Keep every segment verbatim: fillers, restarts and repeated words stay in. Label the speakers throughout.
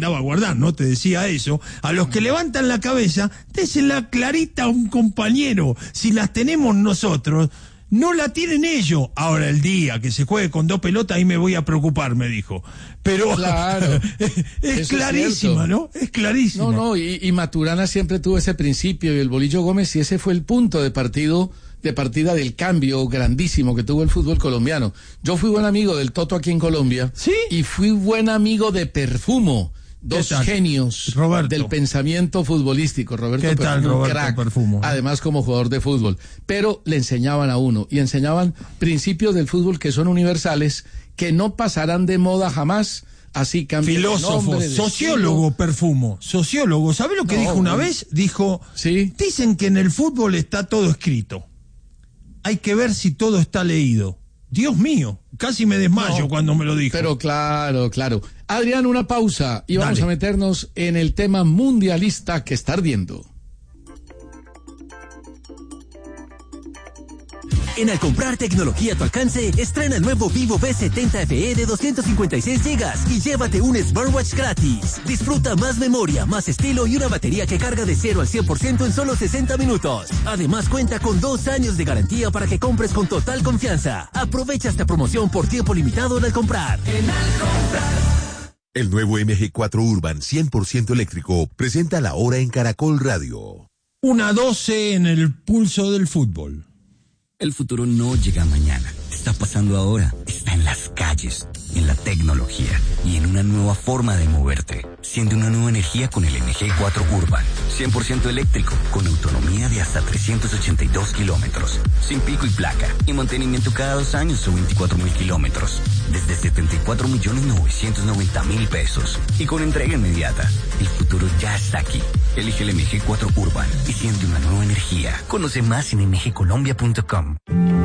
Speaker 1: mandaba a guardar, ¿no? Te decía eso. A los que levantan la cabeza, désela clarita a un compañero. Si las tenemos nosotros, no la tienen ellos. Ahora, el día que se juegue con dos pelotas, ahí me voy a preocupar, me dijo. Pero
Speaker 2: claro,
Speaker 1: es clarísima, es ¿no? Es clarísima.
Speaker 2: No, no, y, y Maturana siempre tuvo ese principio, y el Bolillo Gómez, y ese fue el punto de partido, de partida del cambio grandísimo que tuvo el fútbol colombiano. Yo fui buen amigo del Toto aquí en Colombia.
Speaker 1: ¿Sí?
Speaker 2: Y fui buen amigo de Perfumo. Dos genios
Speaker 1: Roberto.
Speaker 2: del pensamiento futbolístico. Roberto
Speaker 1: ¿Qué
Speaker 2: Perfumo,
Speaker 1: tal, Roberto
Speaker 2: crack,
Speaker 1: Perfumo?
Speaker 2: además como jugador de fútbol. Pero le enseñaban a uno, y enseñaban principios del fútbol que son universales, que no pasarán de moda jamás. Así cambia.
Speaker 1: Filósofo,
Speaker 2: nombre,
Speaker 1: sociólogo,
Speaker 2: estilo.
Speaker 1: Perfumo, sociólogo. ¿Sabe lo que no, dijo una güey. vez? Dijo,
Speaker 2: ¿sí?
Speaker 1: Dicen que en el fútbol está todo escrito. Hay que ver si todo está leído. Dios mío, casi me desmayo no, cuando me lo dijo.
Speaker 2: Pero claro, claro. Adrián, una pausa y vamos
Speaker 1: Dale.
Speaker 2: a meternos en el tema mundialista que está ardiendo.
Speaker 3: En Al Comprar tecnología a tu alcance, estrena el nuevo Vivo V setenta F E de doscientos cincuenta y seis gigas y llévate un smartwatch gratis. Disfruta más memoria, más estilo y una batería que carga de cero al cien por ciento en solo sesenta minutos. Además, cuenta con dos años de garantía para que compres con total confianza. Aprovecha esta promoción por tiempo limitado en Al Comprar. En Al Comprar.
Speaker 4: El nuevo M G cuatro Urban cien por ciento eléctrico presenta la hora en Caracol Radio.
Speaker 1: Una doce en el pulso del fútbol.
Speaker 5: El futuro no llega mañana, está pasando ahora, está en las calles, en la tecnología y en una nueva forma de moverte. Siente una nueva energía con el M G cuatro Urban, cien por ciento eléctrico, con autonomía de hasta trescientos ochenta y dos kilómetros, sin pico y placa, y mantenimiento cada dos años o veinticuatro mil kilómetros, desde setenta y cuatro millones novecientos noventa mil pesos, y con entrega inmediata. El futuro ya está aquí. Elige el M G cuatro Urban y siente una nueva energía. Conoce más en m g colombia punto com.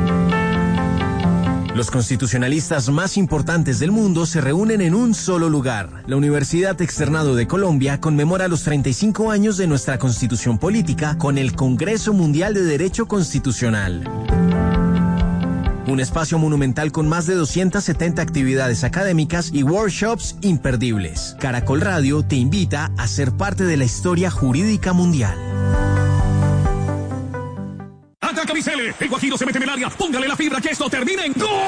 Speaker 6: Los constitucionalistas más importantes del mundo se reúnen en un solo lugar. La Universidad Externado de Colombia conmemora los treinta y cinco años de nuestra Constitución Política con el Congreso Mundial de Derecho Constitucional. Un espacio monumental con más de doscientas setenta actividades académicas y workshops imperdibles. Caracol Radio te invita a ser parte de la historia jurídica mundial.
Speaker 7: Ataca Bicele, el Guajiro se mete en el área, póngale la fibra que esto termine en ¡gol!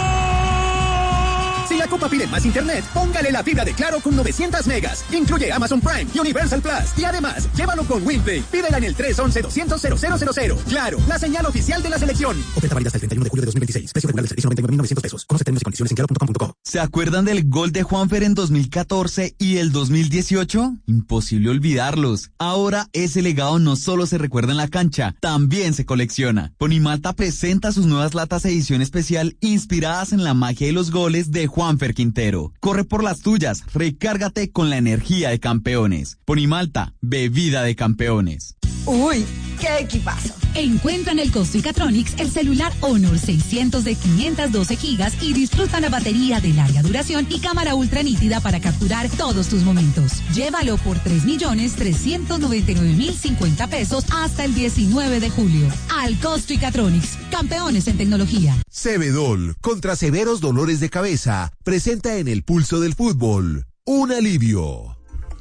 Speaker 8: Si la Copa pide más internet, póngale la fibra de Claro con novecientos megas. Incluye Amazon Prime y Universal Plus. Y además, llévalo con WinPlay. Pídela en el tres once doscientos cero cero cero cero. Claro, la señal oficial de la selección. Oferta válida hasta el treinta y uno de julio de dos mil veintiséis. Precio regular del servicio noventa y nueve mil novecientos pesos. Conoce términos y condiciones en claro punto com punto co.
Speaker 9: ¿Se acuerdan del gol de Juanfer en dos mil catorce y el dos mil dieciocho? Imposible olvidarlos. Ahora ese legado no solo se recuerda en la cancha, también se colecciona. Ponimalta presenta sus nuevas latas edición especial inspiradas en la magia y los goles de Juanfer Quintero. Corre por las tuyas, recárgate con la energía de campeones. Ponimalta, bebida de campeones.
Speaker 10: Uy, qué equipazo.
Speaker 11: Encuentra en el Costricatronics el celular Honor seiscientos de quinientos doce gigas y disfruta la batería de larga duración y cámara ultra nítida para capturar todos tus momentos. Llévalo por tres millones trescientos noventa y nueve mil cincuenta pesos hasta el diecinueve de julio. Al Costricatronics, campeones en tecnología.
Speaker 4: Cebedol, contra severos dolores de cabeza, presenta en el pulso del fútbol un alivio.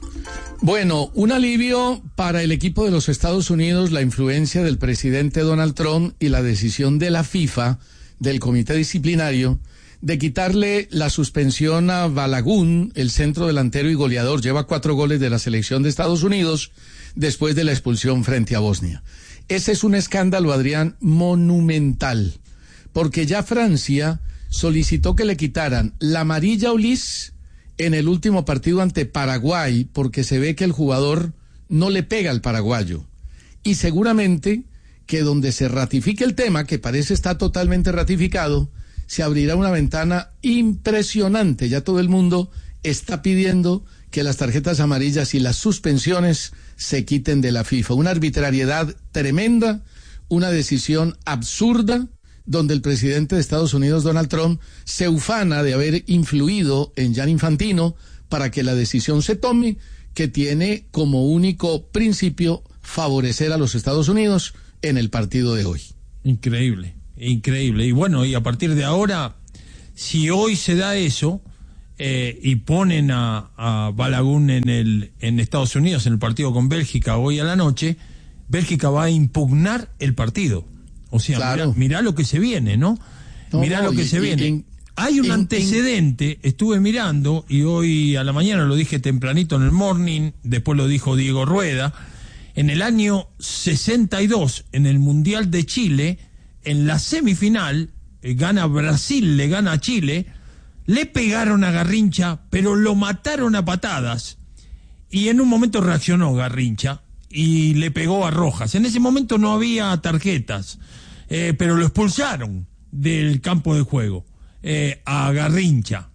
Speaker 2: Bueno, un alivio para el equipo de los Estados Unidos, la influencia del presidente Donald Trump y la decisión de la FIFA, del comité disciplinario, de quitarle la suspensión a Balagun, el centro delantero y goleador. Lleva cuatro goles de la selección de Estados Unidos después de la expulsión frente a Bosnia. Ese es un escándalo, Adrián, monumental, porque ya Francia solicitó que le quitaran la amarilla Ulis en el último partido ante Paraguay, porque se ve que el jugador no le pega al paraguayo. Y seguramente que donde se ratifique el tema, que parece está totalmente ratificado, se abrirá una ventana impresionante. Ya todo el mundo está pidiendo que las tarjetas amarillas y las suspensiones se quiten de la FIFA. Una arbitrariedad tremenda, una decisión absurda, donde el presidente de Estados Unidos, Donald Trump, se ufana de haber influido en Gianni Infantino para que la decisión se tome, que tiene como único principio favorecer a los Estados Unidos en el partido de hoy.
Speaker 1: Increíble, increíble. Y bueno, y a partir de ahora, si hoy se da eso, eh, y ponen a, a Balagun en el en Estados Unidos en el partido con Bélgica hoy a la noche, Bélgica va a impugnar el partido. O sea,
Speaker 2: claro.
Speaker 1: mirá, mirá lo que se viene, ¿no? no mirá no, lo que y, se y, viene. Y, Hay un y, antecedente, y, estuve mirando, y hoy a la mañana lo dije tempranito en el morning, después lo dijo Diego Rueda, en el año sesenta y dos, en el Mundial de Chile, en la semifinal, eh, gana Brasil, le gana a Chile, le pegaron a Garrincha, pero lo mataron a patadas, y en un momento reaccionó Garrincha, y le pegó a Rojas. En ese momento no había tarjetas, eh, pero lo expulsaron del campo de juego, eh, a Garrincha.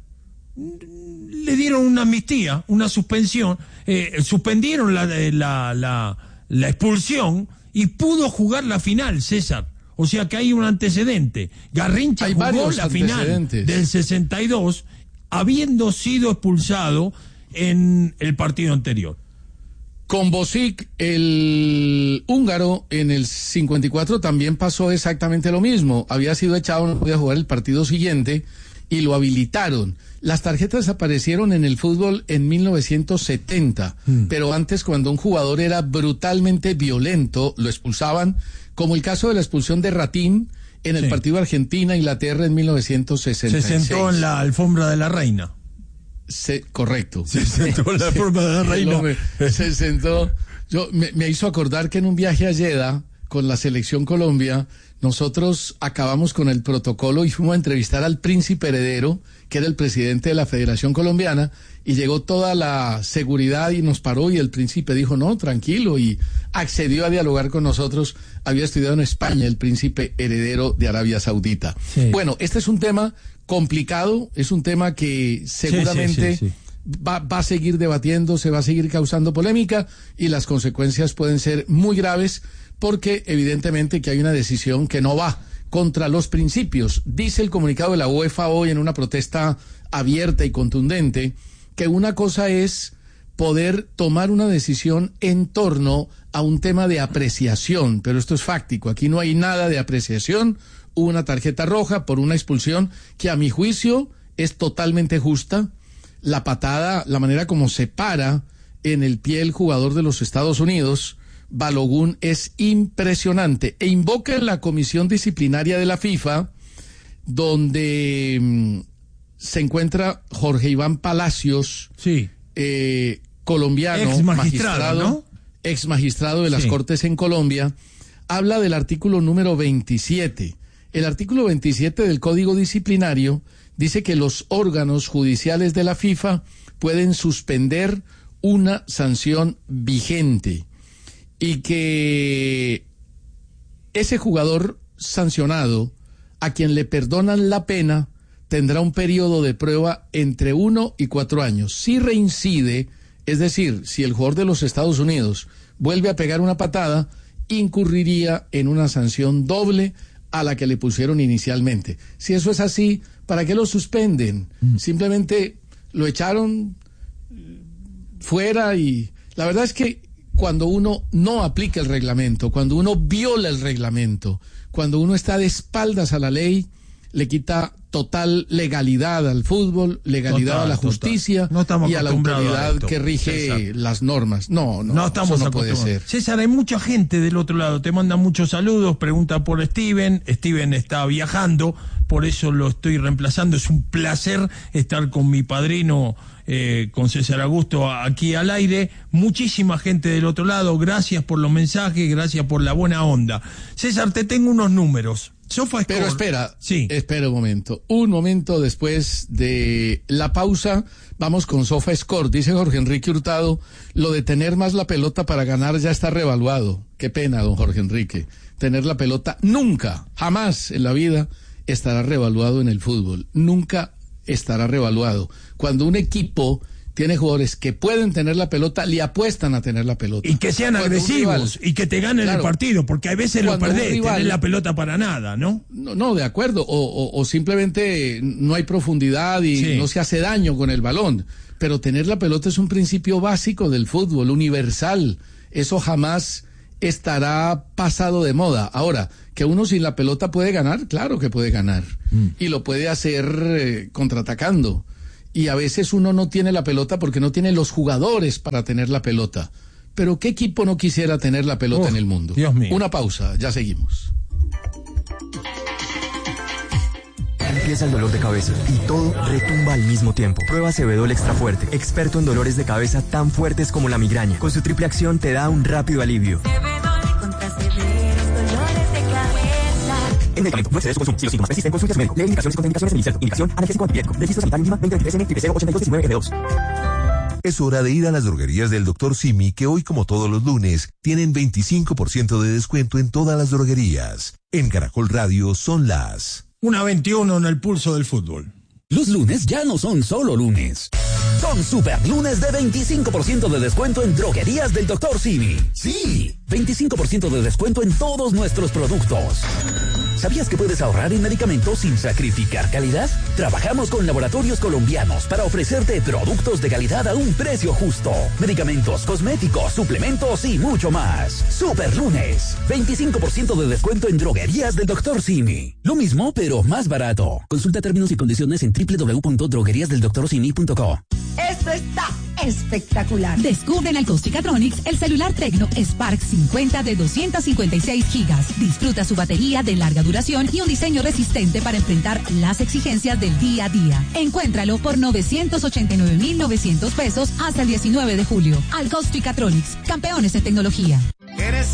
Speaker 1: Le dieron una amnistía, una suspensión, eh, suspendieron la, la, la, la expulsión y pudo jugar la final, César. O sea que hay un antecedente. Garrincha
Speaker 2: hay
Speaker 1: jugó la final del sesenta y dos, habiendo sido expulsado en el partido anterior.
Speaker 2: Con Bosic, el húngaro, en el cincuenta y cuatro también pasó exactamente lo mismo. Había sido echado, no podía jugar el partido siguiente y lo habilitaron. Las tarjetas aparecieron en el fútbol en mil novecientos setenta, mm. pero antes, cuando un jugador era brutalmente violento, lo expulsaban, como el caso de la expulsión de Ratín en el sí. partido Argentina-Inglaterra en mil novecientos sesenta y seis.
Speaker 1: Se sentó en la alfombra de la reina.
Speaker 2: Se, correcto.
Speaker 1: Se sentó en la alfombra de la reina.
Speaker 2: Hombre, se sentó. Yo, me, me hizo acordar que en un viaje a Jeddah con la selección Colombia, nosotros acabamos con el protocolo y fuimos a entrevistar al príncipe heredero, que era el presidente de la Federación Colombiana, y llegó toda la seguridad y nos paró y el príncipe dijo, no, tranquilo, y accedió a dialogar con nosotros. Había estudiado en España, el príncipe heredero de Arabia Saudita. Sí. Bueno, este es un tema complicado, es un tema que seguramente sí, sí, sí, sí. Va, va a seguir debatiéndose, va a seguir causando polémica y las consecuencias pueden ser muy graves porque evidentemente que hay una decisión que no va contra los principios. Dice el comunicado de la UEFA hoy en una protesta abierta y contundente que una cosa es poder tomar una decisión en torno a un tema de apreciación, pero esto es fáctico, aquí no hay nada de apreciación. Hubo una tarjeta roja por una expulsión que a mi juicio es totalmente justa. La patada, la manera como se para en el pie el jugador de los Estados Unidos, Balogun, es impresionante. E invoca en la comisión disciplinaria de la FIFA, donde mmm, se encuentra Jorge Iván Palacios,
Speaker 1: sí.
Speaker 2: eh, colombiano,
Speaker 1: ex magistrado, magistrado, ¿no?
Speaker 2: ex magistrado de las sí. Cortes en Colombia, habla del artículo número veintisiete. El artículo veintisiete del Código Disciplinario dice que los órganos judiciales de la FIFA pueden suspender una sanción vigente y que ese jugador sancionado, a quien le perdonan la pena, tendrá un periodo de prueba entre uno y cuatro años. Si reincide, es decir, si el jugador de los Estados Unidos vuelve a pegar una patada, incurriría en una sanción doble a la que le pusieron inicialmente. Si eso es así, ¿para qué lo suspenden? Mm. Simplemente lo echaron fuera y la verdad es que cuando uno no aplica el reglamento, cuando uno viola el reglamento, cuando uno está de espaldas a la ley, le quita total legalidad al fútbol, legalidad total, a la justicia no y a la autoridad a que rige César. Las normas. No, no,
Speaker 1: no estamos
Speaker 2: eso no puede ser.
Speaker 1: César, hay mucha gente del otro lado, te manda muchos saludos, pregunta por Steven, Steven está viajando, por eso lo estoy reemplazando, es un placer estar con mi padrino, eh, con César Augusto aquí al aire, muchísima gente del otro lado, gracias por los mensajes, gracias por la buena onda. César, te tengo unos números. SofaScore.
Speaker 2: Pero espera,
Speaker 1: sí.
Speaker 2: espera un momento. Un momento después de la pausa, vamos con SofaScore. Dice Jorge Enrique Hurtado, lo de tener más la pelota para ganar ya está revaluado. Qué pena, don Jorge Enrique. Tener la pelota nunca, jamás en la vida estará revaluado en el fútbol. Nunca estará revaluado. Cuando un equipo tiene jugadores que pueden tener la pelota, le apuestan a tener la pelota.
Speaker 1: Y que sean cuando agresivos rival, y que te ganen claro, el partido, porque a veces lo perdés, rival, tener la pelota para nada, ¿no?
Speaker 2: No, no de acuerdo, o, o, o simplemente no hay profundidad y sí. no se hace daño con el balón, pero tener la pelota es un principio básico del fútbol, universal, eso jamás estará pasado de moda. Ahora, que uno sin la pelota puede ganar, claro que puede ganar, mm. y lo puede hacer eh, contraatacando. y a veces uno no tiene la pelota porque no tiene los jugadores para tener la pelota. Pero ¿qué equipo no quisiera tener la pelota
Speaker 1: Uf,
Speaker 2: en el mundo?
Speaker 1: Dios mío.
Speaker 2: Una pausa, ya seguimos.
Speaker 12: Empieza el dolor de cabeza y todo retumba al mismo tiempo. Prueba Cebedol Extra Fuerte, experto en dolores de cabeza tan fuertes como la migraña. Con su triple acción te da un rápido alivio.
Speaker 13: Cebedol contra severos dolores de cabeza.
Speaker 12: En medicamento, no excede su consumo. Si los síntomas persisten, consulte a su médico. Lee indicaciones y contraindicaciones en el inserto. Indicación, analgésico antipirético. Registro sanitario mínima veinte veintitrés N triple cero ochenta y dos diecinueve F dos.
Speaker 4: Es hora de ir a las droguerías del doctor Simi, que hoy, como todos los lunes, tienen veinticinco por ciento de descuento en todas las droguerías. En Caracol Radio son las
Speaker 1: una veintiuno en el pulso del fútbol.
Speaker 14: Los lunes ya no son solo lunes. Son super lunes de veinticinco por ciento de descuento en droguerías del doctor Simi. Sí, veinticinco por ciento de descuento en todos nuestros productos. ¿Sabías que puedes ahorrar en medicamentos sin sacrificar calidad? Trabajamos con laboratorios colombianos para ofrecerte productos de calidad a un precio justo. Medicamentos, cosméticos, suplementos y mucho más. Super lunes, veinticinco por ciento de descuento en droguerías del doctor Simi. Lo mismo, pero más barato. Consulta términos y condiciones en doble u doble u doble u punto droguerías del doctor simi punto co.
Speaker 10: Esto está espectacular.
Speaker 11: Descubre en Alcosticatronics el celular Tecno Spark cincuenta de doscientos cincuenta y seis gigas. Disfruta su batería de larga duración y un diseño resistente para enfrentar las exigencias del día a día. Encuéntralo por novecientos ochenta y nueve mil novecientos pesos hasta el diecinueve de julio. Alcosticatronics, campeones en tecnología.